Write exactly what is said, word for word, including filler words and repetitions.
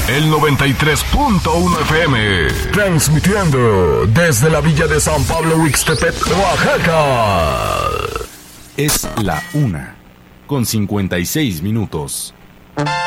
el noventa y tres punto uno F M, transmitiendo desde la villa de San Pablo Huixtepec, Oaxaca. Es la una, con cincuenta y seis minutos.